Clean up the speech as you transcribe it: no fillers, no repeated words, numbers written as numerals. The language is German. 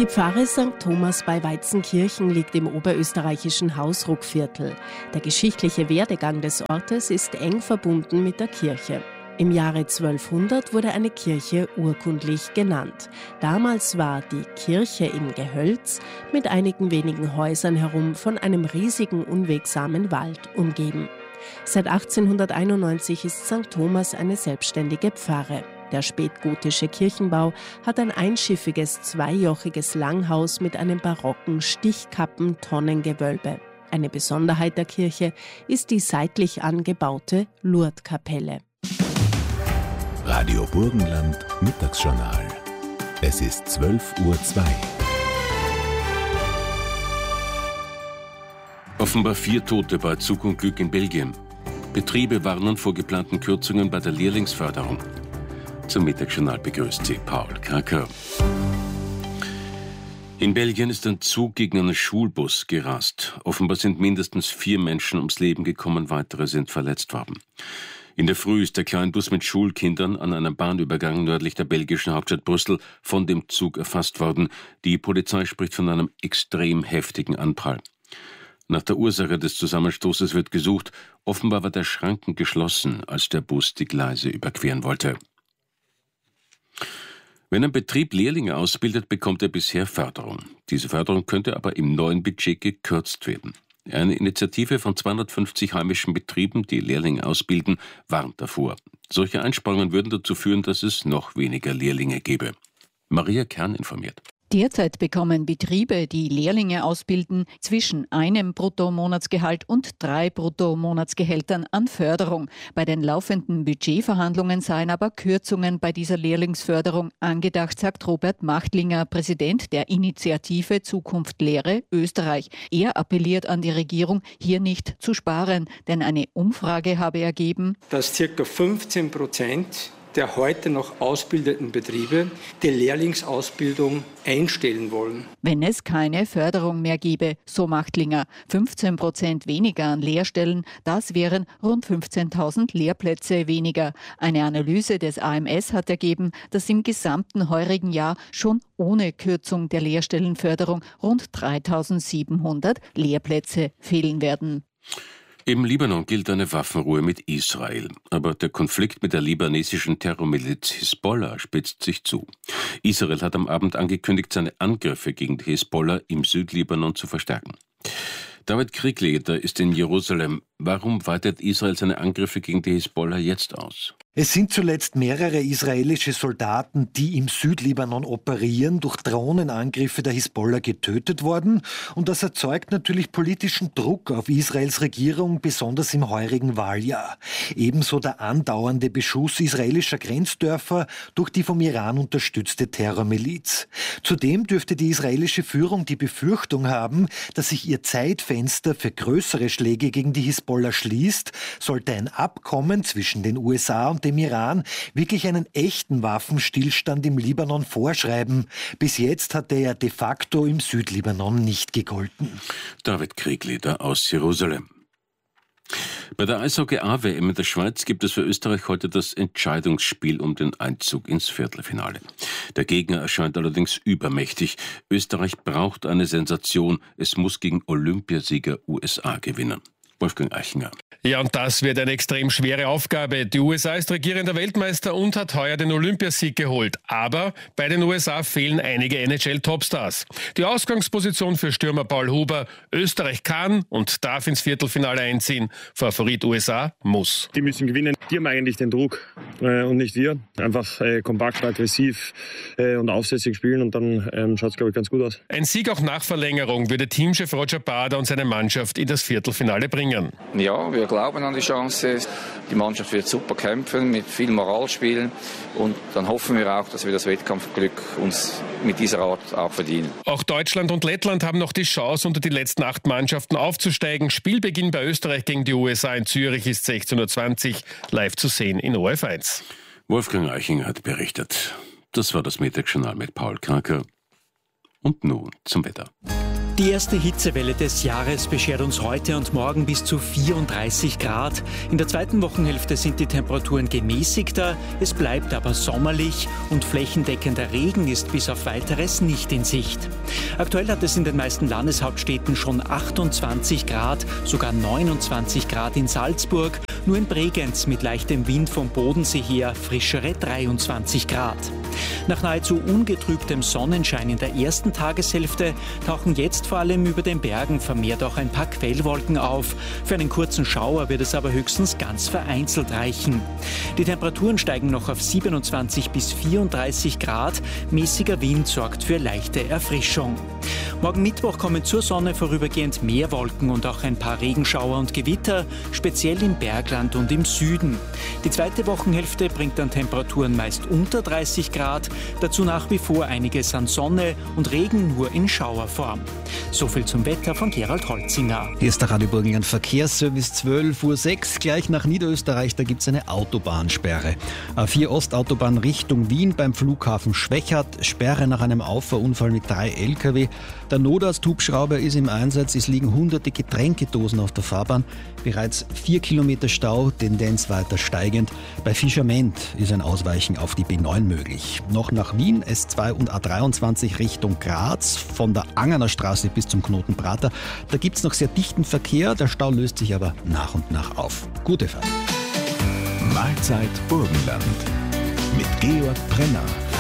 Die Pfarre St. Thomas bei Weizenkirchen liegt im oberösterreichischen Hausruckviertel. Der geschichtliche Werdegang des Ortes ist eng verbunden mit der Kirche. Im Jahre 1200 wurde eine Kirche urkundlich genannt. Damals war die Kirche im Gehölz mit einigen wenigen Häusern herum von einem riesigen, unwegsamen Wald umgeben. Seit 1891 ist St. Thomas eine selbstständige Pfarre. Der spätgotische Kirchenbau hat ein einschiffiges, zweijochiges Langhaus mit einem barocken Stichkappen-Tonnengewölbe. Eine Besonderheit der Kirche ist die seitlich angebaute Lourdeskapelle. Radio Burgenland Mittagsjournal. Es ist 12:02 Uhr. Offenbar 4 Tote bei Zugunglück in Belgien. Betriebe warnen vor geplanten Kürzungen bei der Lehrlingsförderung. Zum Mittagsjournal begrüßt Sie Paul Kraker. In Belgien ist ein Zug gegen einen Schulbus gerast. Offenbar sind mindestens 4 Menschen ums Leben gekommen, weitere sind verletzt worden. In der Früh ist der Kleinbus mit Schulkindern an einem Bahnübergang nördlich der belgischen Hauptstadt Brüssel von dem Zug erfasst worden. Die Polizei spricht von einem extrem heftigen Anprall. Nach der Ursache des Zusammenstoßes wird gesucht. Offenbar war der Schranken geschlossen, als der Bus die Gleise überqueren wollte. Wenn ein Betrieb Lehrlinge ausbildet, bekommt er bisher Förderung. Diese Förderung könnte aber im neuen Budget gekürzt werden. Eine Initiative von 250 heimischen Betrieben, die Lehrlinge ausbilden, warnt davor. Solche Einsparungen würden dazu führen, dass es noch weniger Lehrlinge gäbe. Maria Kern informiert. Derzeit bekommen Betriebe, die Lehrlinge ausbilden, zwischen einem Bruttomonatsgehalt und 3 Bruttomonatsgehältern an Förderung. Bei den laufenden Budgetverhandlungen seien aber Kürzungen bei dieser Lehrlingsförderung angedacht, sagt Robert Machtlinger, Präsident der Initiative Zukunft Lehre Österreich. Er appelliert an die Regierung, hier nicht zu sparen, denn eine Umfrage habe ergeben, dass ca. 15% der heute noch ausbildenden Betriebe die Lehrlingsausbildung einstellen wollen. Wenn es keine Förderung mehr gäbe, so Machtlinger, 15% weniger an Lehrstellen, das wären rund 15.000 Lehrplätze weniger. Eine Analyse des AMS hat ergeben, dass im gesamten heurigen Jahr schon ohne Kürzung der Lehrstellenförderung rund 3.700 Lehrplätze fehlen werden. Im Libanon gilt eine Waffenruhe mit Israel. Aber der Konflikt mit der libanesischen Terrormiliz Hisbollah spitzt sich zu. Israel hat am Abend angekündigt, seine Angriffe gegen die Hisbollah im Südlibanon zu verstärken. David Kriegleiter ist in Jerusalem. Warum weitet Israel seine Angriffe gegen die Hisbollah jetzt aus? Es sind zuletzt mehrere israelische Soldaten, die im Südlibanon operieren, durch Drohnenangriffe der Hisbollah getötet worden. Und das erzeugt natürlich politischen Druck auf Israels Regierung, besonders im heurigen Wahljahr. Ebenso der andauernde Beschuss israelischer Grenzdörfer durch die vom Iran unterstützte Terrormiliz. Zudem dürfte die israelische Führung die Befürchtung haben, dass sich ihr Zeitfenster für größere Schläge gegen die Hisbollah schließt, sollte ein Abkommen zwischen den USA und dem Iran wirklich einen echten Waffenstillstand im Libanon vorschreiben. Bis jetzt hat er ja de facto im Südlibanon nicht gegolten. David Kriegleiter aus Jerusalem. Bei der Eishockey-A-WM in der Schweiz gibt es für Österreich heute das Entscheidungsspiel um den Einzug ins Viertelfinale. Der Gegner erscheint allerdings übermächtig. Österreich braucht eine Sensation. Es muss gegen Olympiasieger USA gewinnen. Wolfgang Eichinger. Ja, und das wird eine extrem schwere Aufgabe. Die USA ist regierender Weltmeister und hat heuer den Olympiasieg geholt. Aber bei den USA fehlen einige NHL-Topstars. Die Ausgangsposition für Stürmer Paul Huber: Österreich kann und darf ins Viertelfinale einziehen. Favorit USA muss. Die müssen gewinnen. Die haben eigentlich den Druck und nicht wir. Einfach kompakt, aggressiv und aufsätzig spielen und dann schaut es, glaube ich, ganz gut aus. Ein Sieg auch nach Verlängerung würde Teamchef Roger Bader und seine Mannschaft in das Viertelfinale bringen. Ja, wir glauben an die Chance. Die Mannschaft wird super kämpfen, mit viel Moral spielen. Und dann hoffen wir auch, dass wir das Wettkampfglück uns mit dieser Art auch verdienen. Auch Deutschland und Lettland haben noch die Chance, unter die letzten 8 Mannschaften aufzusteigen. Spielbeginn bei Österreich gegen die USA in Zürich ist 16:20 Uhr, live zu sehen in ORF1. Wolfgang Eichinger hat berichtet. Das war das Mittagsjournal mit Paul Kraker. Und nun zum Wetter. Die erste Hitzewelle des Jahres beschert uns heute und morgen bis zu 34 Grad. In der zweiten Wochenhälfte sind die Temperaturen gemäßigter, es bleibt aber sommerlich und flächendeckender Regen ist bis auf Weiteres nicht in Sicht. Aktuell hat es in den meisten Landeshauptstädten schon 28 Grad, sogar 29 Grad in Salzburg. Nur in Bregenz mit leichtem Wind vom Bodensee her frischere 23 Grad. Nach nahezu ungetrübtem Sonnenschein in der ersten Tageshälfte tauchen jetzt vor allem über den Bergen vermehrt auch ein paar Quellwolken auf. Für einen kurzen Schauer wird es aber höchstens ganz vereinzelt reichen. Die Temperaturen steigen noch auf 27 bis 34 Grad. Mäßiger Wind sorgt für leichte Erfrischung. Morgen Mittwoch kommen zur Sonne vorübergehend mehr Wolken und auch ein paar Regenschauer und Gewitter, speziell im Bergland und im Süden. Die zweite Wochenhälfte bringt dann Temperaturen meist unter 30 Grad, dazu nach wie vor einiges an Sonne und Regen nur in Schauerform. Soviel zum Wetter von Gerald Holzinger. Hier ist der Radio Burgenland Verkehrsservice 12:06 Uhr. Gleich nach Niederösterreich, da gibt es eine Autobahnsperre. A4 Ostautobahn Richtung Wien beim Flughafen Schwechat. Sperre nach einem Auffahrunfall mit 3 Lkw. Der Notarzt-Hubschrauber ist im Einsatz. Es liegen hunderte Getränkedosen auf der Fahrbahn. Bereits 4 Kilometer Stau, Tendenz weiter steigend. Bei Fischament ist ein Ausweichen auf die B9 möglich. Noch nach Wien, S2 und A23 Richtung Graz, von der Angerner Straße bis zum Knoten Prater. Da gibt es noch sehr dichten Verkehr, der Stau löst sich aber nach und nach auf. Gute Fahrt. Mahlzeit Burgenland mit Georg Brenner.